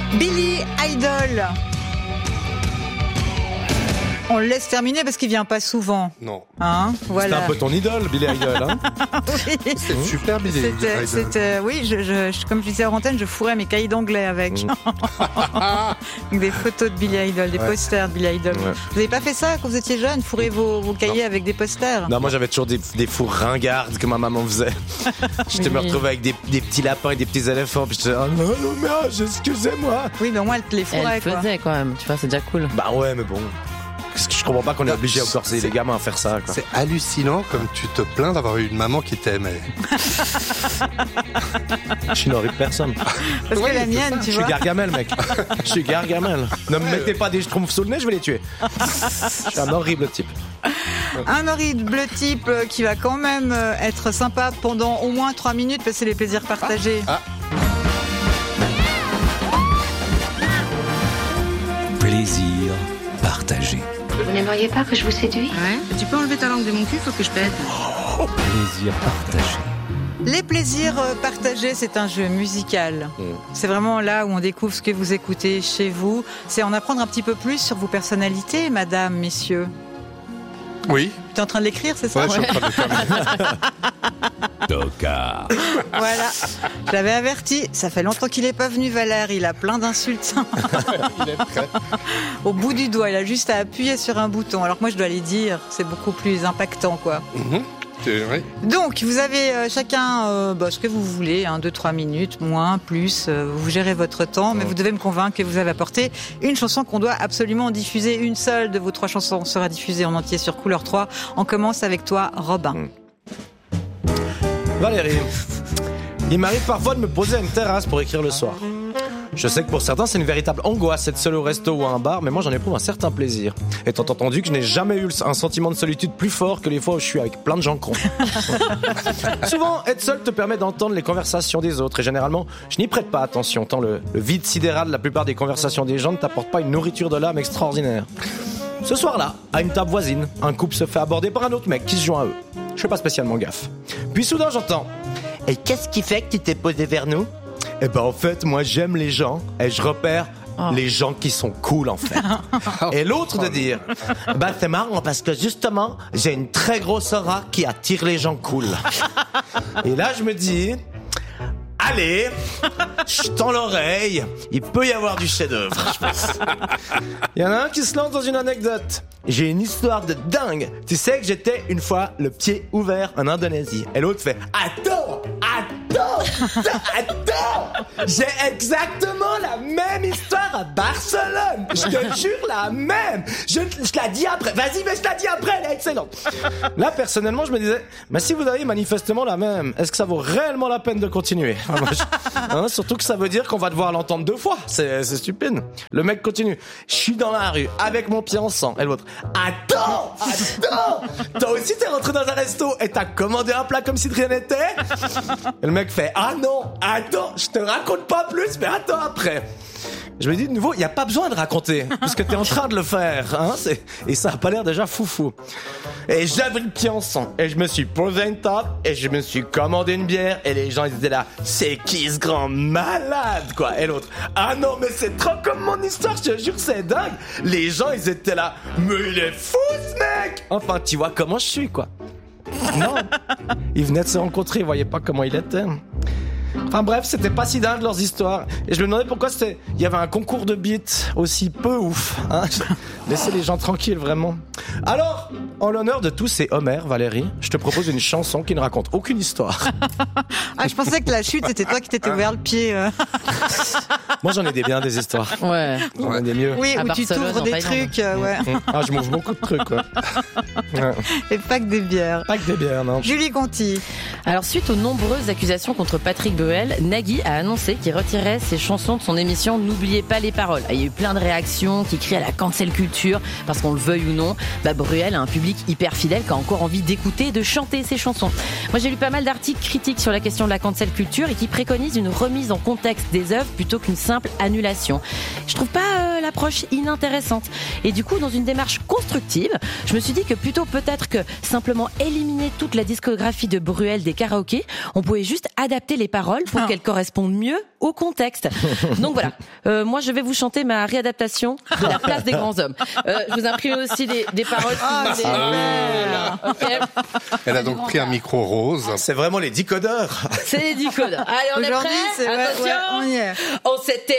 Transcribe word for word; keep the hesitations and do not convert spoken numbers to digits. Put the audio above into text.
Billy Idol. On le laisse terminer parce qu'il vient pas souvent. Non. Hein, voilà. C'était un peu ton idole, Billy Idol. Hein. Oui. C'est mmh. super Billy c'était, Idol. C'était, oui, je, je, comme je disais à antenne, je fourrais mes cahiers d'anglais avec. Mmh. Avec des photos de Billy Idol, des ouais. posters de Billy Idol. Ouais. Vous avez pas fait ça quand vous étiez jeune, fourrer vos, vos cahiers non. avec des posters? Non, moi j'avais toujours des, des fours ringardes que ma maman faisait. J'étais me retrouvais avec des, des petits lapins et des petits éléphants. Puis j'étais, oh non, non, mais excusez-moi. Oui, mais au moins elle te les fourrait. Elle faisait quand même, tu vois, c'est déjà cool. Bah ouais, mais bon. Je comprends pas qu'on est obligé encore c'est les gamins à faire ça. Quoi. C'est hallucinant comme tu te plains d'avoir eu une maman qui t'aimait. Je n'aurais personne. Parce que la mienne, tu je vois. Je suis Gargamel, mec. Je suis Gargamel. Ne me mettez pas des schtroumpfs sous le nez, je vais les tuer. Je suis un horrible type. Un horrible type qui va quand même être sympa pendant au moins trois minutes parce que c'est les plaisirs partagés. Ah. Plaisir partagé. Vous n'aimeriez pas que je vous séduise? Ouais. Tu peux enlever ta langue de mon cul, faut que je pète. Oh, plaisir partagé. Les plaisirs partagés, c'est un jeu musical. Mmh. C'est vraiment là où on découvre ce que vous écoutez chez vous. C'est en apprendre un petit peu plus sur vos personnalités, madame, messieurs. Oui. Tu es en train de l'écrire, c'est ça? Ouais, je suis en train de l'écrire. Tocard. Voilà. Je l'avais averti. Ça fait longtemps qu'il n'est pas venu, Valère. Il a plein d'insultes. Il est prêt. Au bout du doigt, il a juste à appuyer sur un bouton. Alors que moi, je dois les dire. C'est beaucoup plus impactant, quoi. Mm-hmm. C'est vrai. Donc, vous avez euh, chacun euh, bah, ce que vous voulez, hein, deux, trois minutes, moins, plus, euh, vous gérez votre temps, mais mmh. vous devez me convaincre que vous avez apporté une chanson qu'on doit absolument diffuser. Une seule de vos trois chansons sera diffusée en entier sur Couleur trois. On commence avec toi, Robin. Mmh. Valérie, il m'arrive parfois de me poser à une terrasse pour écrire le soir. Je sais que pour certains, c'est une véritable angoisse d'être seul au resto ou à un bar, mais moi j'en éprouve un certain plaisir. Étant entendu que je n'ai jamais eu un sentiment de solitude plus fort que les fois où je suis avec plein de gens cons. Souvent, être seul te permet d'entendre les conversations des autres, et généralement, je n'y prête pas attention, tant le, le vide sidéral de la plupart des conversations des gens ne t'apporte pas une nourriture de l'âme extraordinaire. Ce soir-là, à une table voisine, un couple se fait aborder par un autre mec qui se joint à eux. Je fais pas spécialement gaffe. Puis soudain, j'entends « Et qu'est-ce qui fait que tu t'es posé vers nous ?» Eh ben en fait, moi j'aime les gens et je repère oh. les gens qui sont cool en fait. Et l'autre de dire, bah c'est marrant parce que justement, j'ai une très grosse aura qui attire les gens cool. Et là je me dis, allez, je tends l'oreille, il peut y avoir du chef-d'œuvre. Il y en a un qui se lance dans une anecdote. J'ai une histoire de dingue. Tu sais que j'étais une fois le pied ouvert en Indonésie. Et l'autre fait, attends, attends, attends, j'ai exactement la même histoire à Barcelone. Je te jure, la même. Je, je la dis après. Vas-y, mais je la dis après, elle est excellente. Là, personnellement, je me disais, mais si vous avez manifestement la même, est-ce que ça vaut réellement la peine de continuer? Hein, surtout que ça veut dire qu'on va devoir l'entendre deux fois. C'est, c'est stupide. Le mec continue. Je suis dans la rue avec mon pied en sang. Et l'autre, attends, attends, toi aussi t'es rentré dans un resto et t'as commandé un plat comme si de rien n'était? Et le mec fait, ah non, attends, je te raconte pas plus, mais attends après. Je me dis de nouveau, il n'y a pas besoin de raconter, puisque t'es en train de le faire, hein, c'est, et ça a pas l'air déjà foufou. Et j'avais le pied en sang, et je me suis posé à une table, et je me suis commandé une bière, et les gens ils étaient là, c'est qui ce grand malade, quoi. Et l'autre, ah non, mais c'est trop comme mon histoire, je te jure, c'est dingue. Les gens ils étaient là, mais il est fou ce mec. Enfin, tu vois comment je suis, quoi. Non, ils venaient de se rencontrer, ils voyaient pas comment il était. Enfin bref, c'était pas si dingue leurs histoires. Et je me demandais pourquoi c'était... il y avait un concours de beats aussi peu ouf, hein. Laissez les gens tranquilles, vraiment. Alors, en l'honneur de tous ces Homer, Valérie, je te propose une chanson qui ne raconte aucune histoire. Ah, je pensais que la chute, c'était toi qui t'étais ouvert le pied. Euh. Moi, j'en ai des biens, des histoires. Ouais. J'en ai des mieux. Oui, où tu t'ouvres des trucs, euh, ouais. Ah, je m'ouvre beaucoup de trucs, quoi. Ouais. Et pas que des bières. Pas que des bières, non. Julie Conti. Alors, suite aux nombreuses accusations contre Patrick Bruel, Nagui a annoncé qu'il retirait ses chansons de son émission N'oubliez pas les paroles. Il y a eu plein de réactions qui crient à la cancel culture, parce qu'on le veuille ou non, bah Bruel a un public hyper fidèle qui a encore envie d'écouter et de chanter ses chansons. Moi j'ai lu pas mal d'articles critiques sur la question de la cancel culture et qui préconisent une remise en contexte des œuvres plutôt qu'une simple annulation. Je trouve pas euh, l'approche inintéressante. Et du coup, dans une démarche constructive, je me suis dit que plutôt peut-être que simplement éliminer toute la discographie de Bruel des karaokés, on pouvait juste adapter les paroles pour qu'elles correspondent mieux au contexte. Donc voilà, euh, moi je vais vous chanter ma réadaptation de La Place des Grands Hommes. Euh, je vous imprime aussi des, des paroles. Ah, si c'est vous voulez. Okay. Elle a donc pris un micro rose. C'est vraiment les décodeurs. C'est les dix codes. Allez, on est Aujourd'hui, prêts? c'est ouais, Attention, ouais, on y est. on s'était